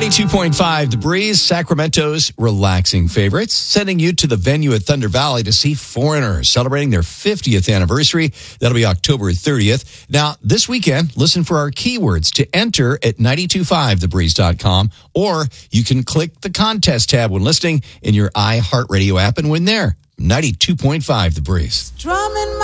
92.5 The Breeze, Sacramento's relaxing favorites, sending you to the venue at Thunder Valley to see Foreigner, celebrating their 50th anniversary. That'll be October 30th. Now, this weekend, listen for our keywords to enter at 925thebreeze.com, or you can click the contest tab when listening in your iHeartRadio app and win there. 92.5 The Breeze.